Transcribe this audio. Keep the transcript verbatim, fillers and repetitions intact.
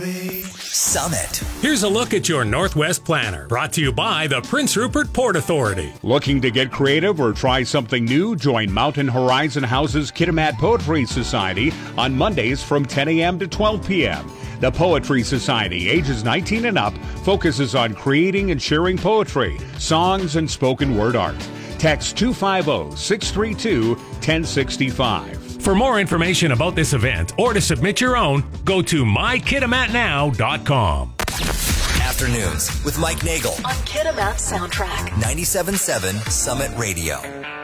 Summit. Here's a look at your Northwest Planner, brought to you by the Prince Rupert Port Authority. Looking to get creative or try something new? Join Mountain Horizon House's Kitimat Poetry Society on Mondays from ten a.m. to twelve p.m. The Poetry Society, ages nineteen and up, focuses on creating and sharing poetry, songs, and spoken word art. Text two five zero, six three two, one zero six five. For more information about this event or to submit your own, go to my kitimat now dot com. Afternoons with Mike Nagel on Kitimat Soundtrack. ninety-seven point seven Summit Radio.